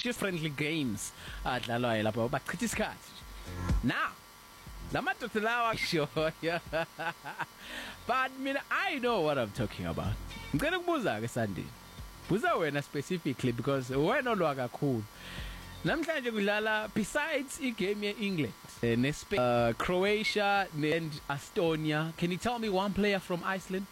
just friendly games adlalwayo lapho bachitha isikhathi now lamadoda lawa sure yeah. But mina I know what I'm talking about. Ngicela ukubuza ke Sandile. Buza wena specifically because wena olwa kakhulu. Namhlanje kudlala besides igame yeEngland Croatia and Estonia. Can you tell me one player from Iceland?